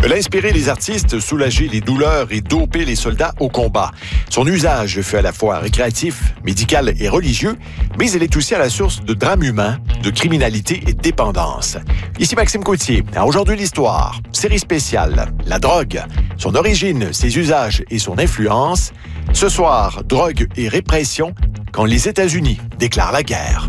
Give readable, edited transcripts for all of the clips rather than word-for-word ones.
Elle a inspiré les artistes, soulagé les douleurs et dopé les soldats au combat. Son usage fut à la fois récréatif, médical et religieux, mais elle est aussi à la source de drames humains, de criminalité et de dépendance. Ici Maxime Gauthier. À Aujourd'hui l'Histoire, série spéciale, la drogue, son origine, ses usages et son influence. Ce soir, drogue et répression quand les États-Unis déclarent la guerre.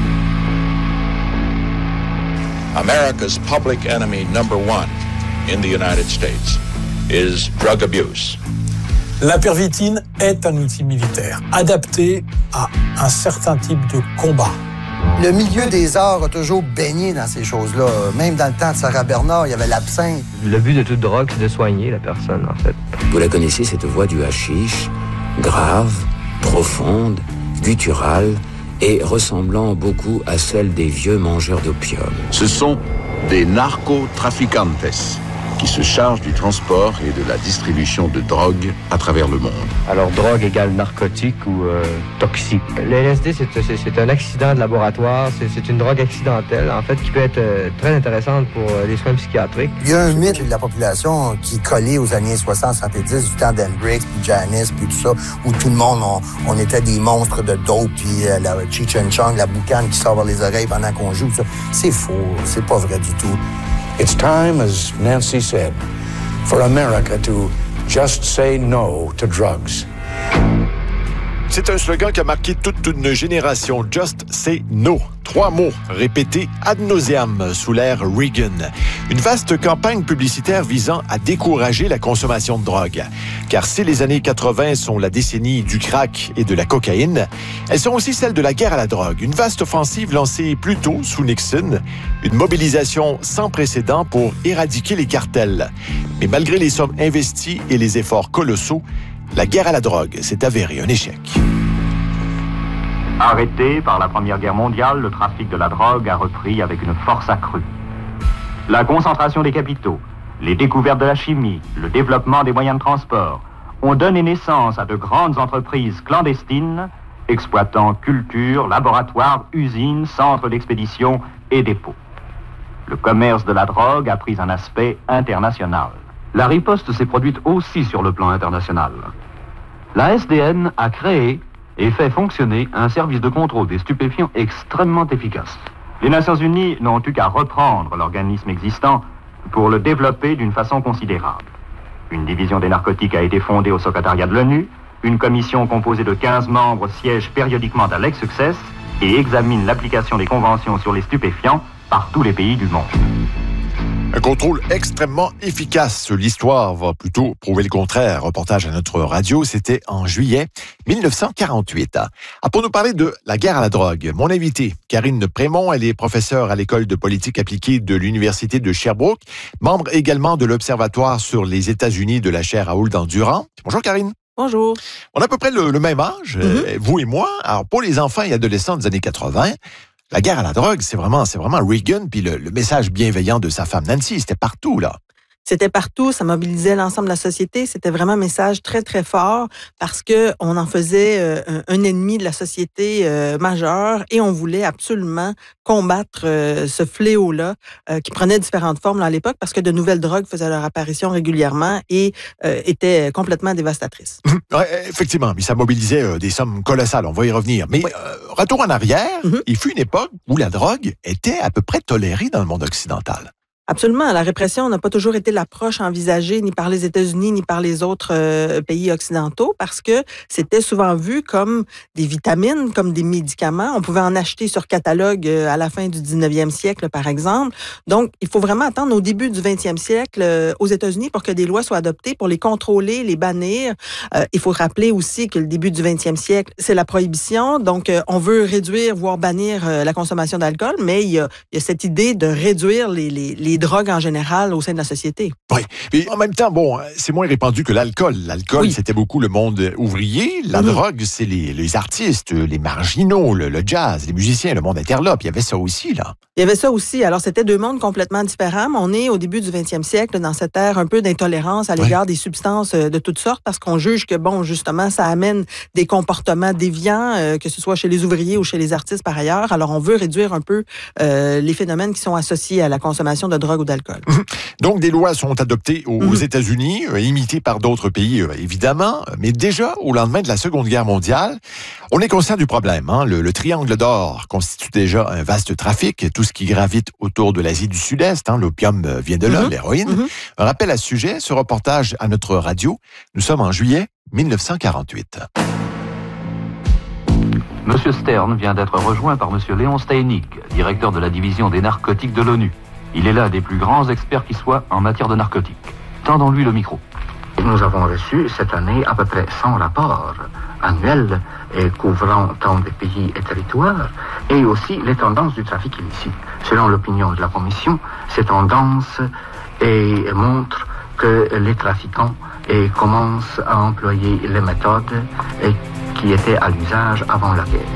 America's public enemy number one in the United States is drug abuse. La pervitine est un outil militaire adapté à un certain type de combat. Le milieu des arts a toujours baigné dans ces choses-là. Même dans le temps de Sarah Bernard, il y avait l'absinthe. Le but de toute drogue, c'est de soigner la personne, en fait. Vous la connaissez, cette voix du hashish, grave, profonde, gutturale et ressemblant beaucoup à celle des vieux mangeurs d'opium. Ce sont des narcotraficantes qui se chargent du transport et de la distribution de drogue à travers le monde. Alors, drogue égale narcotique ou toxique. Le LSD, c'est un accident de laboratoire. C'est une drogue accidentelle, en fait, qui peut être très intéressante pour les soins psychiatriques. Il y a un mythe de la population qui est collé aux années 60-70, du temps d'Hendrix, puis Janis, puis tout ça, où tout le monde, on était des monstres de dope, puis la Cheech and Chong, la boucane qui sort par les oreilles pendant qu'on joue. Ça. C'est faux, c'est pas vrai du tout. It's time, as Nancy said, for America to just say no to drugs. C'est un slogan qui a marqué toute une génération. Just say no. 3 mots répétés ad nauseam sous l'ère Reagan. Une vaste campagne publicitaire visant à décourager la consommation de drogue. Car si les années 80 sont la décennie du crack et de la cocaïne, elles sont aussi celles de la guerre à la drogue. Une vaste offensive lancée plus tôt sous Nixon. Une mobilisation sans précédent pour éradiquer les cartels. Mais malgré les sommes investies et les efforts colossaux, la guerre à la drogue s'est avérée un échec. Arrêté par la Première Guerre mondiale, le trafic de la drogue a repris avec une force accrue. La concentration des capitaux, les découvertes de la chimie, le développement des moyens de transport ont donné naissance à de grandes entreprises clandestines exploitant cultures, laboratoires, usines, centres d'expédition et dépôts. Le commerce de la drogue a pris un aspect international. La riposte s'est produite aussi sur le plan international. La SDN a créé et fait fonctionner un service de contrôle des stupéfiants extrêmement efficace. Les Nations Unies n'ont eu qu'à reprendre l'organisme existant pour le développer d'une façon considérable. Une division des narcotiques a été fondée au secrétariat de l'ONU. Une commission composée de 15 membres siège périodiquement à l'ex-Success et examine l'application des conventions sur les stupéfiants par tous les pays du monde. Un contrôle extrêmement efficace. L'histoire va plutôt prouver le contraire. Reportage à notre radio, c'était en juillet 1948. Pour nous parler de la guerre à la drogue, mon invitée, Karine Prémont, elle est professeure à l'École de politique appliquée de l'Université de Sherbrooke, membre également de l'Observatoire sur les États-Unis de la chaire Raoul-Dandurand. Bonjour Karine. Bonjour. On a à peu près le même âge, vous et moi. Alors pour les enfants et adolescents des années 80, la guerre à la drogue, c'est vraiment Reagan, puis le message bienveillant de sa femme Nancy, c'était partout, là. C'était partout, ça mobilisait l'ensemble de la société. C'était vraiment un message très, très fort parce que on en faisait un ennemi de la société majeur et on voulait absolument combattre ce fléau-là qui prenait différentes formes là, à l'époque parce que de nouvelles drogues faisaient leur apparition régulièrement et étaient complètement dévastatrices. Ouais, effectivement, mais ça mobilisait des sommes colossales, on va y revenir. Mais retour en arrière, il fut une époque où la drogue était à peu près tolérée dans le monde occidental. Absolument. La répression n'a pas toujours été l'approche envisagée ni par les États-Unis ni par les autres pays occidentaux parce que c'était souvent vu comme des vitamines, comme des médicaments. On pouvait en acheter sur catalogue à la fin du 19e siècle, par exemple. Donc, il faut vraiment attendre au début du 20e siècle aux États-Unis pour que des lois soient adoptées pour les contrôler, les bannir. Il faut rappeler aussi que le début du 20e siècle, c'est la prohibition. Donc, on veut réduire, voire bannir la consommation d'alcool, mais il y a cette idée de réduire les drogues en général au sein de la société. Oui. Et en même temps, bon, c'est moins répandu que l'alcool. L'alcool, c'était beaucoup le monde ouvrier. La drogue, c'est les artistes, les marginaux, le jazz, les musiciens, le monde interlope. Il y avait ça aussi, là. Il y avait ça aussi. Alors, c'était deux mondes complètement différents. Mais on est au début du 20e siècle dans cette ère un peu d'intolérance à l'égard des substances de toutes sortes parce qu'on juge que, bon, justement, ça amène des comportements déviants, que ce soit chez les ouvriers ou chez les artistes par ailleurs. Alors, on veut réduire un peu les phénomènes qui sont associés à la consommation de drogue drogue ou d'alcool. Donc, des lois sont adoptées aux États-Unis, imitées par d'autres pays, évidemment. Mais déjà, au lendemain de la Seconde Guerre mondiale, on est conscient du problème. Hein? Le triangle d'or constitue déjà un vaste trafic. Tout ce qui gravite autour de l'Asie du Sud-Est, hein, l'opium vient de là, l'héroïne. Un rappel à ce sujet, ce reportage à notre radio. Nous sommes en juillet 1948. Monsieur Stern vient d'être rejoint par Monsieur Léon Steinig, directeur de la division des narcotiques de l'ONU. Il est l'un des plus grands experts qui soit en matière de narcotiques. Tendons-lui le micro. Nous avons reçu cette année à peu près 100 rapports annuels couvrant tant des pays et territoires et aussi les tendances du trafic illicite. Selon l'opinion de la Commission, ces tendances montrent que les trafiquants commencent à employer les méthodes qui étaient à l'usage avant la guerre.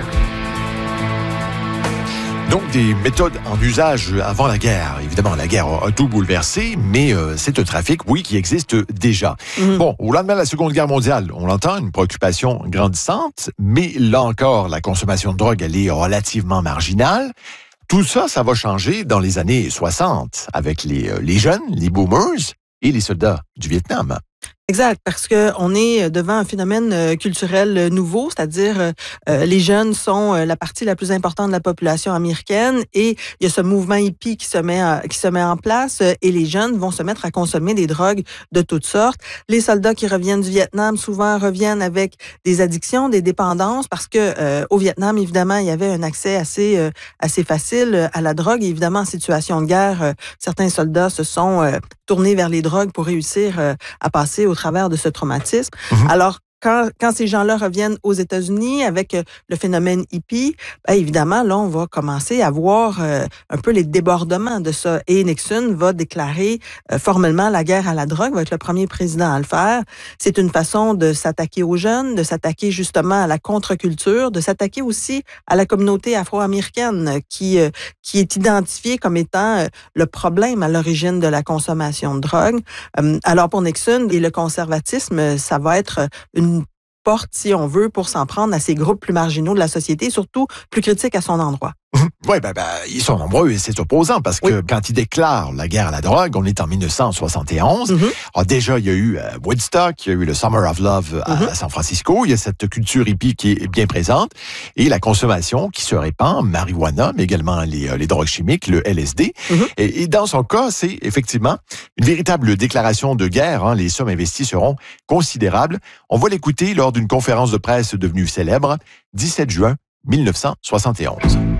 Donc, des méthodes en usage avant la guerre. Évidemment, la guerre a tout bouleversé, mais c'est un trafic, oui, qui existe déjà. Bon, au lendemain de la Seconde Guerre mondiale, on l'entend, une préoccupation grandissante, mais là encore, la consommation de drogue, elle est relativement marginale. Tout ça, ça va changer dans les années 60, avec les jeunes, les boomers et les soldats du Vietnam. Exact, parce que on est devant un phénomène culturel nouveau, c'est-à-dire les jeunes sont la partie la plus importante de la population américaine et il y a ce mouvement hippie qui se met en place et les jeunes vont se mettre à consommer des drogues de toutes sortes. Les soldats qui reviennent du Vietnam souvent reviennent avec des addictions, des dépendances parce que au Vietnam évidemment il y avait un accès assez facile à la drogue. Et évidemment en situation de guerre, certains soldats se sont tournés vers les drogues pour réussir à passer au travers de ce traumatisme. Alors, quand ces gens-là reviennent aux États-Unis avec le phénomène hippie, ben évidemment, là, on va commencer à voir un peu les débordements de ça. Et Nixon va déclarer formellement la guerre à la drogue, va être le premier président à le faire. C'est une façon de s'attaquer aux jeunes, de s'attaquer justement à la contre-culture, de s'attaquer aussi à la communauté afro-américaine qui est identifiée comme étant le problème à l'origine de la consommation de drogue. Alors pour Nixon et le conservatisme, ça va être une porte, si on veut, pour s'en prendre à ces groupes plus marginaux de la société, surtout plus critiques à son endroit. Oui, ils sont nombreux et c'est opposant parce que quand ils déclarent la guerre à la drogue, on est en 1971. Alors déjà, il y a eu Woodstock, il y a eu le Summer of Love à San Francisco. Il y a cette culture hippie qui est bien présente et la consommation qui se répand, marijuana, mais également les drogues chimiques, le LSD. Et dans son cas, c'est effectivement une véritable déclaration de guerre. Hein. Les sommes investies seront considérables. On va l'écouter lors d'une conférence de presse devenue célèbre, 17 juin 1971.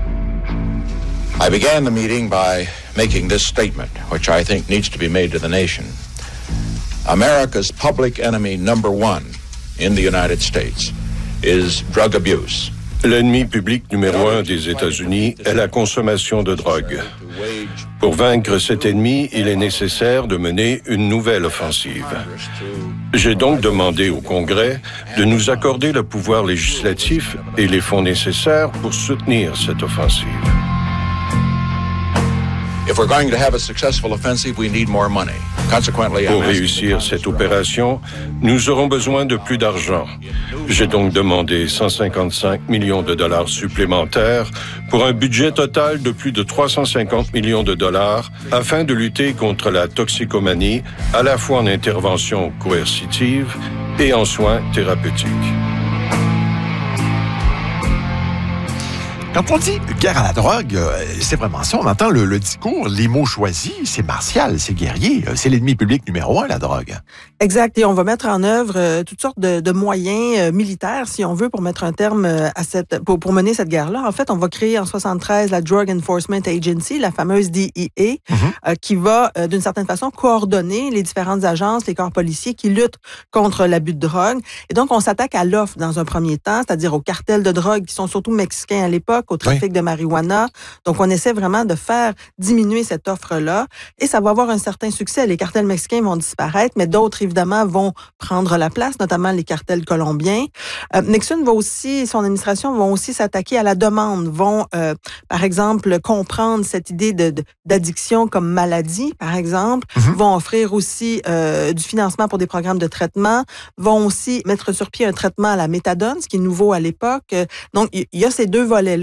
I began the meeting by making this statement, which I think needs to be made to the nation. America's public enemy number one in the United States is drug abuse. L'ennemi public numéro 1 des États-Unis est la consommation de drogue. Pour vaincre cet ennemi, il est nécessaire de mener une nouvelle offensive. J'ai donc demandé au Congrès de nous accorder le pouvoir législatif et les fonds nécessaires pour soutenir cette offensive. Pour réussir cette opération, nous aurons besoin de plus d'argent. J'ai donc demandé 155 millions de dollars supplémentaires pour un budget total de plus de 350 millions de dollars afin de lutter contre la toxicomanie, à la fois en intervention coercitive et en soins thérapeutiques. Quand on dit guerre à la drogue, c'est vraiment ça. On entend le discours, les mots choisis, c'est martial, c'est guerrier. C'est l'ennemi public numéro 1, la drogue. Exact. Et on va mettre en œuvre toutes sortes de moyens militaires, si on veut, pour mettre un terme à pour mener cette guerre-là. En fait, on va créer en 73 la Drug Enforcement Agency, la fameuse DEA, qui va, d'une certaine façon, coordonner les différentes agences, les corps policiers qui luttent contre l'abus de drogue. Et donc, on s'attaque à l'offre dans un premier temps, c'est-à-dire aux cartels de drogue qui sont surtout mexicains à l'époque, au trafic de marijuana. Donc, on essaie vraiment de faire diminuer cette offre-là et ça va avoir un certain succès. Les cartels mexicains vont disparaître, mais d'autres, évidemment, vont prendre la place, notamment les cartels colombiens. Nixon va aussi, son administration vont aussi s'attaquer à la demande, vont, par exemple, comprendre cette idée d'addiction comme maladie, par exemple, vont offrir aussi du financement pour des programmes de traitement, vont aussi mettre sur pied un traitement à la méthadone, ce qui est nouveau à l'époque. Donc, il y a ces deux volets-là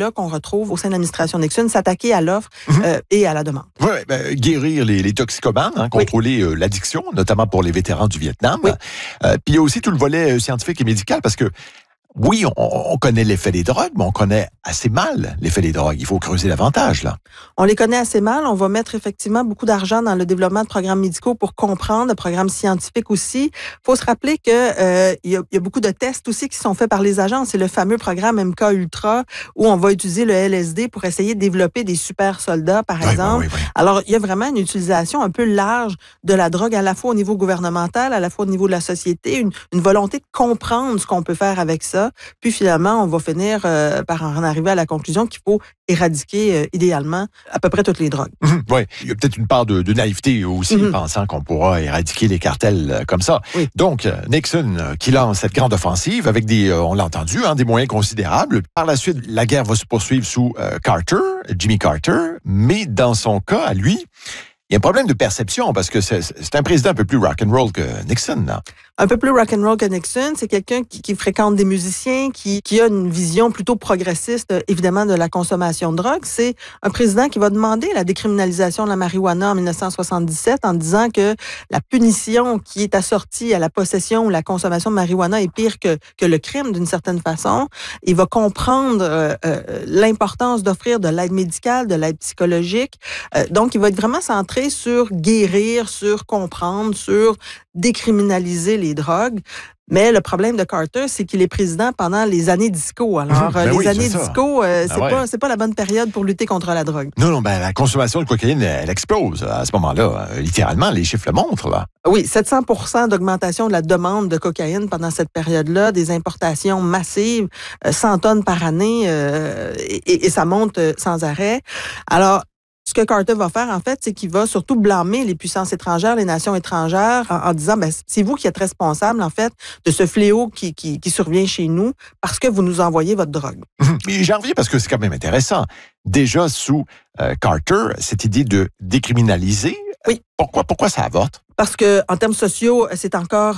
là qu'on retrouve au sein de l'administration Nixon, s'attaquer à l'offre et à la demande. Oui, guérir les toxicomanes, contrôler l'addiction, notamment pour les vétérans du Vietnam. Oui. Puis il y a aussi tout le volet scientifique et médical, parce que oui, on connaît l'effet des drogues, mais on connaît assez mal l'effet des drogues. Il faut creuser davantage, là. On les connaît assez mal. On va mettre effectivement beaucoup d'argent dans le développement de programmes médicaux pour comprendre, de programmes scientifiques aussi. Il faut se rappeler que il y a beaucoup de tests aussi qui sont faits par les agences. C'est le fameux programme MK Ultra où on va utiliser le LSD pour essayer de développer des super soldats, par exemple. Oui. Alors, il y a vraiment une utilisation un peu large de la drogue, à la fois au niveau gouvernemental, à la fois au niveau de la société, une volonté de comprendre ce qu'on peut faire avec ça. Puis finalement, on va finir par en arriver à la conclusion qu'il faut éradiquer idéalement à peu près toutes les drogues. Oui, il y a peut-être une part de naïveté aussi, pensant qu'on pourra éradiquer les cartels comme ça. Oui. Donc, Nixon qui lance cette grande offensive avec on l'a entendu, des moyens considérables. Par la suite, la guerre va se poursuivre sous Jimmy Carter, mais dans son cas, à lui, il y a un problème de perception parce que c'est un président un peu plus rock'n'roll que Nixon, là. Un peu plus rock'n'roll que Nixon, c'est quelqu'un qui fréquente des musiciens, qui a une vision plutôt progressiste, évidemment, de la consommation de drogue. C'est un président qui va demander la décriminalisation de la marijuana en 1977 en disant que la punition qui est assortie à la possession ou la consommation de marijuana est pire que le crime, d'une certaine façon. Il va comprendre l'importance d'offrir de l'aide médicale, de l'aide psychologique. Donc, il va être vraiment centré sur guérir, sur comprendre, sur décriminaliser les drogues. Mais le problème de Carter, c'est qu'il est président pendant les années disco. Alors, les années disco, c'est pas la bonne période pour lutter contre la drogue. Non, la consommation de cocaïne, elle explose à ce moment-là. Littéralement, les chiffres le montrent, là. Oui, 700% d'augmentation de la demande de cocaïne pendant cette période-là, des importations massives, 100 tonnes par année, et ça monte sans arrêt. Alors, ce que Carter va faire, en fait, c'est qu'il va surtout blâmer les puissances étrangères, les nations étrangères, en disant, c'est vous qui êtes responsable, en fait, de ce fléau qui survient chez nous parce que vous nous envoyez votre drogue. J'en reviens parce que c'est quand même intéressant. Déjà, sous Carter, cette idée de décriminaliser, pourquoi ça avorte? Parce que en termes sociaux, c'est encore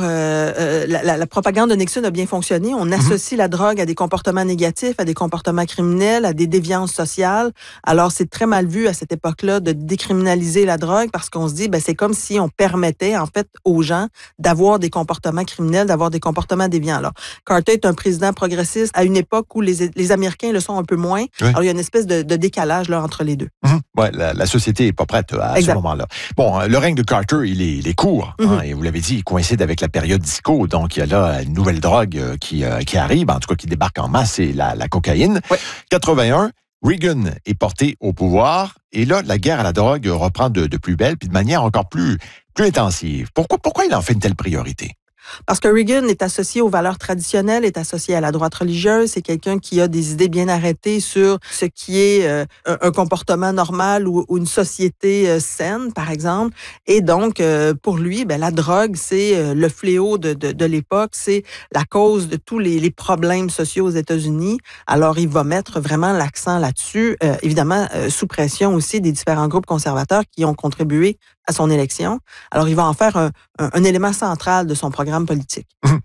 la propagande de Nixon a bien fonctionné. On associe la drogue à des comportements négatifs, à des comportements criminels, à des déviances sociales. Alors c'est très mal vu à cette époque-là de décriminaliser la drogue parce qu'on se dit c'est comme si on permettait en fait aux gens d'avoir des comportements criminels, d'avoir des comportements déviants. Alors Carter est un président progressiste à une époque où les Américains le sont un peu moins. Oui. Alors il y a une espèce de décalage là entre les deux. Ouais, la société est pas prête à ce moment-là. Bon, le règne de Carter, il est court, et vous l'avez dit, il coïncide avec la période disco, donc il y a là une nouvelle drogue qui arrive, en tout cas qui débarque en masse, c'est la cocaïne. Ouais. 81, Reagan est porté au pouvoir, et là, la guerre à la drogue reprend de plus belle, puis de manière encore plus intensive. Pourquoi il en fait une telle priorité? Parce que Reagan est associé aux valeurs traditionnelles, est associé à la droite religieuse. C'est quelqu'un qui a des idées bien arrêtées sur ce qui est un comportement normal ou une société saine, par exemple. Et donc, pour lui, la drogue, c'est le fléau de l'époque. C'est la cause de tous les problèmes sociaux aux États-Unis. Alors, il va mettre vraiment l'accent là-dessus. Évidemment, sous pression aussi des différents groupes conservateurs qui ont contribué à son élection. Alors, il va en faire un élément central de son programme politique.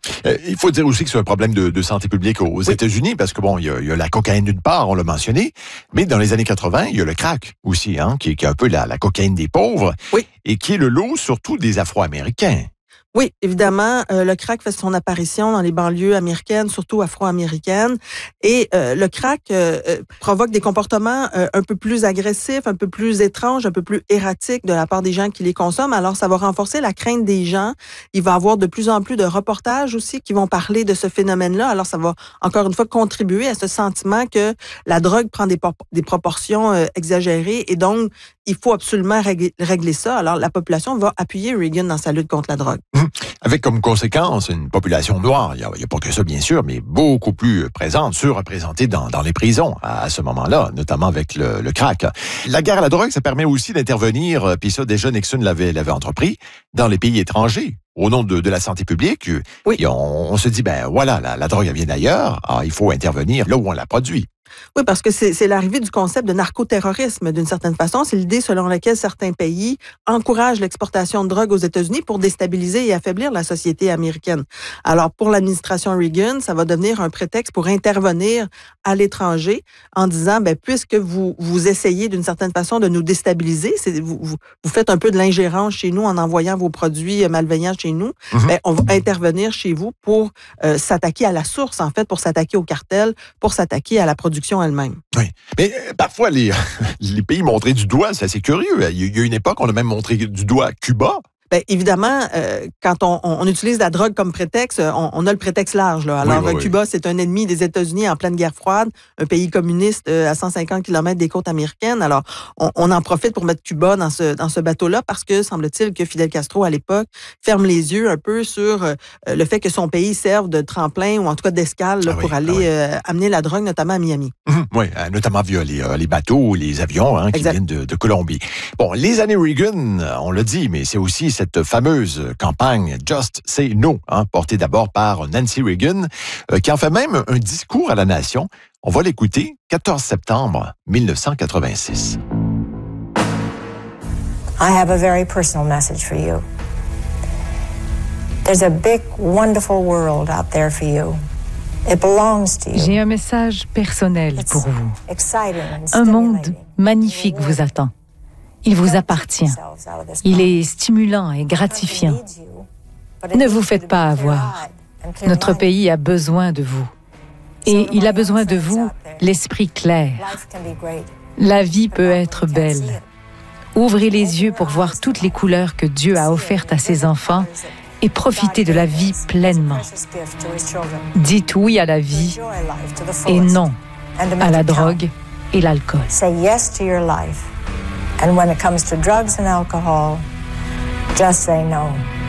Il faut dire aussi que c'est un problème de santé publique aux États-Unis, parce que il y a la cocaïne d'une part, on l'a mentionné, mais dans les années 80, il y a le crack aussi, qui est un peu la cocaïne des pauvres, et qui est le lot surtout des Afro-Américains. Oui, évidemment, le crack fait son apparition dans les banlieues américaines, surtout afro-américaines. Et le crack provoque des comportements un peu plus agressifs, un peu plus étranges, un peu plus erratiques de la part des gens qui les consomment. Alors, ça va renforcer la crainte des gens. Il va y avoir de plus en plus de reportages aussi qui vont parler de ce phénomène-là. Alors, ça va encore une fois contribuer à ce sentiment que la drogue prend des proportions exagérées. Et donc, il faut absolument régler ça. Alors, la population va appuyer Reagan dans sa lutte contre la drogue. Avec comme conséquence une population noire, il n'y a pas que ça bien sûr, mais beaucoup plus présente, surreprésentée dans les prisons à ce moment-là, notamment avec le crack. La guerre à la drogue, ça permet aussi d'intervenir, puis ça déjà Nixon l'avait entrepris, dans les pays étrangers. Au nom de la santé publique, on se dit, voilà, la drogue elle vient d'ailleurs, alors il faut intervenir là où on la produit. Oui, parce que c'est l'arrivée du concept de narcoterrorisme, d'une certaine façon. C'est l'idée selon laquelle certains pays encouragent l'exportation de drogue aux États-Unis pour déstabiliser et affaiblir la société américaine. Alors, pour l'administration Reagan, ça va devenir un prétexte pour intervenir à l'étranger en disant, puisque vous essayez d'une certaine façon de nous déstabiliser, vous faites un peu de l'ingérence chez nous en envoyant vos produits malveillants chez nous, on va intervenir chez vous pour s'attaquer à la source, en fait, pour s'attaquer au cartel, pour s'attaquer à la production elle-même. Oui, mais parfois, les pays montrés du doigt, c'est assez curieux. Il y a une époque, on a même montré du doigt Cuba. Bien, évidemment, quand on utilise la drogue comme prétexte, on a le prétexte large. Là. Alors, Cuba, c'est un ennemi des États-Unis en pleine guerre froide, un pays communiste à 150 km des côtes américaines. Alors, on en profite pour mettre Cuba dans ce bateau-là parce que, semble-t-il, que Fidel Castro, à l'époque, ferme les yeux un peu sur le fait que son pays serve de tremplin ou en tout cas d'escale pour aller amener la drogue, notamment à Miami. Oui, notamment via les bateaux, les avions qui viennent de Colombie. Bon, les années Reagan, on l'a dit, mais c'est aussi cette fameuse campagne Just Say No, portée d'abord par Nancy Reagan, qui en fait même un discours à la nation. On va l'écouter, 14 septembre 1986. I have a very personal message for you. There's a big, wonderful world out there for you. It belongs to you. J'ai un message personnel pour vous. Un monde magnifique vous attend. Il vous appartient. Il est stimulant et gratifiant. Ne vous faites pas avoir. Notre pays a besoin de vous. Et il a besoin de vous, l'esprit clair. La vie peut être belle. Ouvrez les yeux pour voir toutes les couleurs que Dieu a offertes à ses enfants et profitez de la vie pleinement. Dites oui à la vie et non à la drogue et l'alcool. And when it comes to drugs and alcohol, just say no.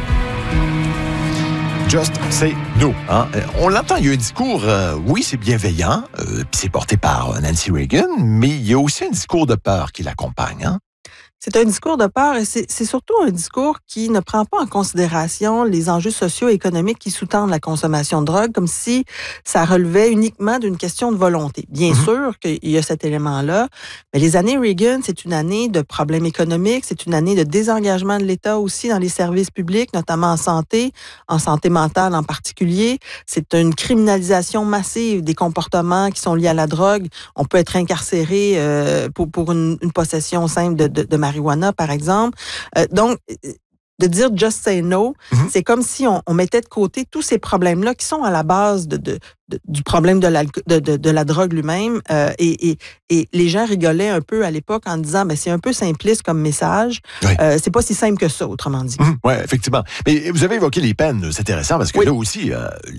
Just say no. On l'entend, il y a un discours, oui, c'est bienveillant, puis c'est porté par Nancy Reagan, mais il y a aussi un discours de peur qui l'accompagne. C'est un discours de peur et c'est surtout un discours qui ne prend pas en considération les enjeux socio-économiques qui sous-tendent la consommation de drogue, comme si ça relevait uniquement d'une question de volonté. Bien sûr qu'il y a cet élément-là, mais les années Reagan, c'est une année de problèmes économiques, c'est une année de désengagement de l'État aussi dans les services publics, notamment en santé mentale en particulier. C'est une criminalisation massive des comportements qui sont liés à la drogue. On peut être incarcéré pour une possession simple de marijuana, par exemple. Donc, de dire « just say no », c'est comme si on mettait de côté tous ces problèmes-là qui sont à la base du problème de la drogue lui-même. Et les gens rigolaient un peu à l'époque en disant c'est un peu simpliste comme message. C'est pas si simple que ça, autrement dit. Oui, effectivement. Mais vous avez évoqué les peines. C'est intéressant parce que là aussi,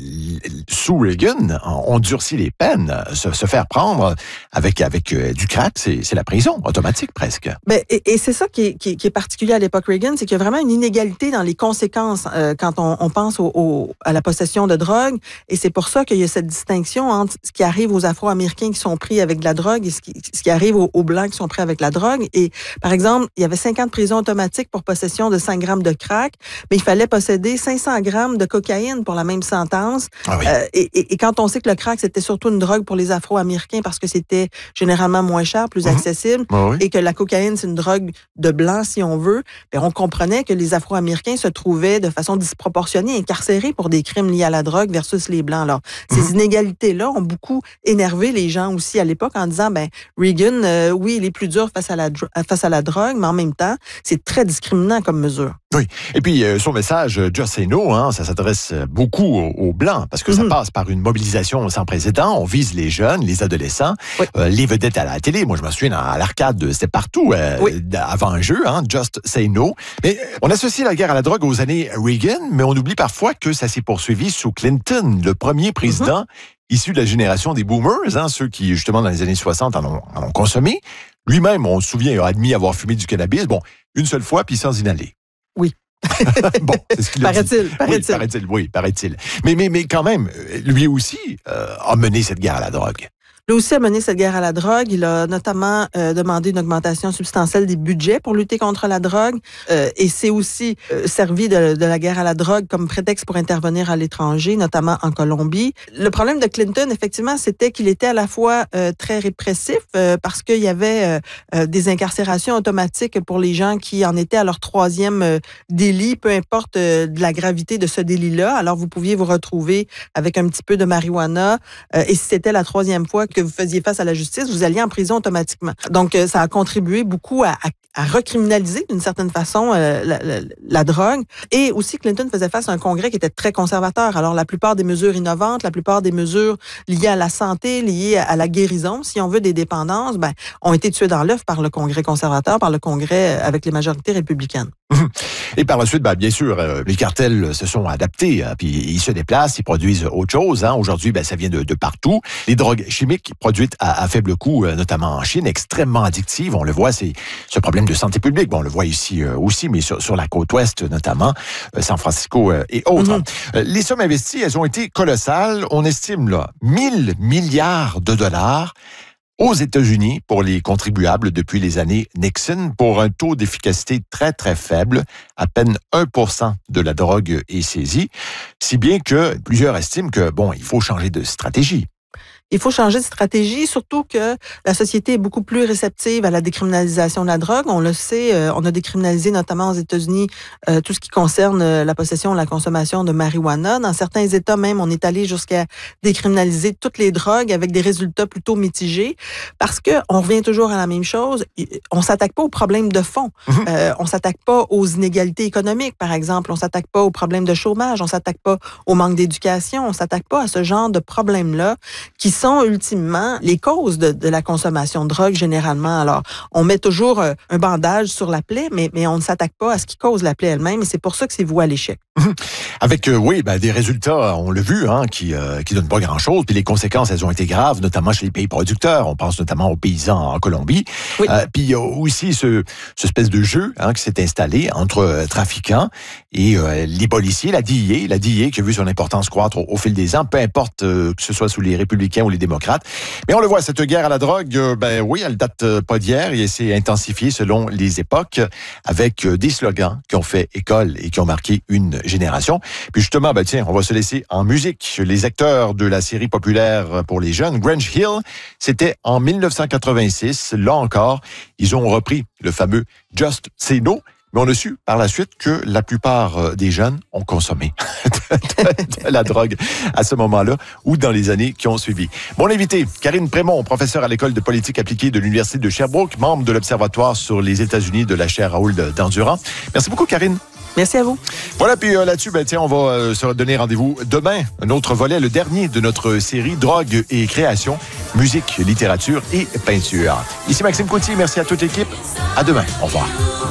sous Reagan, on durcit les peines. Se faire prendre avec du crack, c'est la prison automatique presque. Et c'est ça qui est particulier à l'époque Reagan, c'est qu'il y a vraiment une inégalité dans les conséquences quand on pense à la possession de drogue. Et c'est pour ça qu'il y a cette distinction entre ce qui arrive aux Afro-Américains qui sont pris avec de la drogue et ce qui arrive aux Blancs qui sont pris avec la drogue. Et par exemple, il y avait 50 prisons automatiques pour possession de 5 grammes de crack, mais il fallait posséder 500 grammes de cocaïne pour la même sentence. Et quand on sait que le crack, c'était surtout une drogue pour les Afro-Américains parce que c'était généralement moins cher, plus accessible, et que la cocaïne, c'est une drogue de Blanc, si on veut, on comprenait que les Afro-Américains se trouvaient de façon disproportionnée incarcérés pour des crimes liés à la drogue versus les Blancs. Alors, ces inégalités-là ont beaucoup énervé les gens aussi à l'époque en disant, Reagan, oui, il est plus dur face à la drogue, mais en même temps, c'est très discriminant comme mesure. Oui. Et puis, son message, Just Say No, ça s'adresse beaucoup aux Blancs parce que ça passe par une mobilisation sans précédent. On vise les jeunes, les adolescents, les vedettes à la télé. Moi, je me souviens, à l'arcade, c'était partout avant un jeu, Just Say No. Mais on associe la guerre à la drogue aux années Reagan, mais on oublie parfois que ça s'est poursuivi sous Clinton, le premier président issu de la génération des boomers, ceux qui, justement, dans les années 60, en ont consommé. Lui-même, on se souvient, a admis avoir fumé du cannabis, une seule fois, puis sans inhaler. Oui. C'est ce qu'il a dit. Paraît-il. Mais quand même, lui aussi a mené cette guerre à la drogue. Lui aussi a mené cette guerre à la drogue. Il a notamment demandé une augmentation substantielle des budgets pour lutter contre la drogue et s'est aussi servi de la guerre à la drogue comme prétexte pour intervenir à l'étranger, notamment en Colombie. Le problème de Clinton, effectivement, c'était qu'il était à la fois très répressif parce qu'il y avait des incarcérations automatiques pour les gens qui en étaient à leur 3e délit, peu importe de la gravité de ce délit-là. Alors, vous pouviez vous retrouver avec un petit peu de marijuana et si c'était la 3e fois que vous faisiez face à la justice, vous alliez en prison automatiquement. Donc, ça a contribué beaucoup à recriminaliser d'une certaine façon la drogue. Et aussi, Clinton faisait face à un Congrès qui était très conservateur. Alors, la plupart des mesures innovantes, la plupart des mesures liées à la santé, liées à la guérison, si on veut, des dépendances, ont été tuées dans l'œuf par le Congrès conservateur, par le Congrès avec les majorités républicaines. Et par la suite, bien sûr, les cartels se sont adaptés, puis ils se déplacent, ils produisent autre chose. Aujourd'hui, ça vient de partout. Les drogues chimiques produites à faible coût, notamment en Chine, extrêmement addictives. On le voit, c'est ce problème de santé publique. Bon, on le voit ici aussi, mais sur la côte ouest, notamment, San Francisco et autres. Les sommes investies, elles ont été colossales. On estime là 1 000 milliards de dollars aux États-Unis pour les contribuables depuis les années Nixon pour un taux d'efficacité très, très faible. À peine 1% de la drogue est saisie, si bien que plusieurs estiment que, il faut changer de stratégie. Il faut changer de stratégie, surtout que la société est beaucoup plus réceptive à la décriminalisation de la drogue. On le sait, on a décriminalisé notamment aux États-Unis tout ce qui concerne la possession et la consommation de marijuana. Dans certains États même, on est allé jusqu'à décriminaliser toutes les drogues avec des résultats plutôt mitigés parce que on revient toujours à la même chose. On s'attaque pas aux problèmes de fond. On s'attaque pas aux inégalités économiques, par exemple. On s'attaque pas aux problèmes de chômage. On s'attaque pas au manque d'éducation. On s'attaque pas à ce genre de problèmes-là qui sont ultimement les causes de la consommation de drogue généralement. Alors, on met toujours un bandage sur la plaie, mais on ne s'attaque pas à ce qui cause la plaie elle-même et c'est pour ça que c'est voué à l'échec. Avec, des résultats, on l'a vu, qui donnent pas grand-chose, puis les conséquences, elles ont été graves, notamment chez les pays producteurs. On pense notamment aux paysans en Colombie. Oui. Puis il y a aussi ce espèce de jeu qui s'est installé entre trafiquants et les policiers, la DEA qui a vu son importance croître au fil des ans, peu importe que ce soit sous les républicains ou les démocrates. Mais on le voit, cette guerre à la drogue, elle date pas d'hier et s'est intensifiée selon les époques avec des slogans qui ont fait école et qui ont marqué une génération. Puis justement, on va se laisser en musique. Les acteurs de la série populaire pour les jeunes, Grange Hill, c'était en 1986. Là encore, ils ont repris le fameux Just Say No. Mais on a su par la suite que la plupart des jeunes ont consommé de la drogue à ce moment-là ou dans les années qui ont suivi. Mon invité, Karine Prémont, professeure à l'École de politique appliquée de l'Université de Sherbrooke, membre de l'Observatoire sur les États-Unis de la chaire Raoul d'Endurant. Merci beaucoup, Karine. Merci à vous. Voilà, puis là-dessus, on va se donner rendez-vous demain. Un autre volet, le dernier de notre série Drogue et création, musique, littérature et peinture. Ici Maxime Coutier, merci à toute l'équipe. À demain. Au revoir.